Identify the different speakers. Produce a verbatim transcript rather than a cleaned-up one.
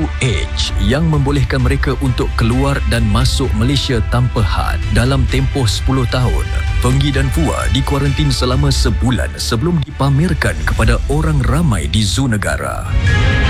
Speaker 1: U H yang membolehkan mereka untuk keluar dan masuk Malaysia tanpa had dalam tempoh sepuluh tahun. Penggi dan Fua dikuarantin selama sebulan sebelum dipamerkan kepada orang ramai di zoo negara.